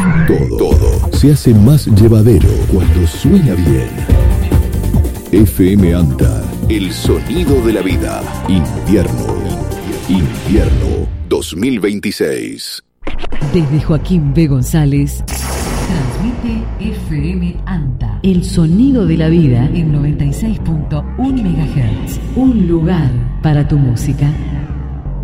Todo se hace más llevadero cuando suena bien. FM Anta, el sonido de la vida. Invierno 2026. Desde Joaquín B. González, transmite FM Anta, el sonido de la vida en 96.1 MHz. Un lugar para tu música.